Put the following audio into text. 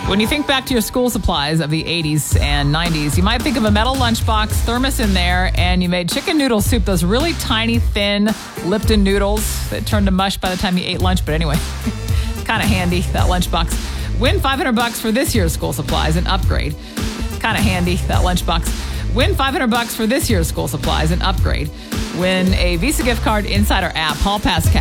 When you think back to your school supplies of the 80s and 90s, you might think of a metal lunchbox, thermos in there, and you made chicken noodle soup, those really tiny, thin Lipton noodles that turned to mush by the time you ate lunch. But anyway, kind of handy, that lunchbox. Win $500 for this year's school supplies and upgrade. Kind of handy, that lunchbox. Win $500 for this year's school supplies and upgrade. Win a Visa gift card inside our app, Hall Pass